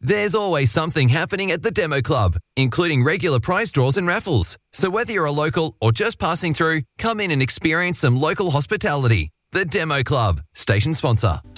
There's always something happening at the Demo Club, including regular prize draws and raffles. So whether you're a local or just passing through, come in and experience some local hospitality. The Demo Club, station sponsor.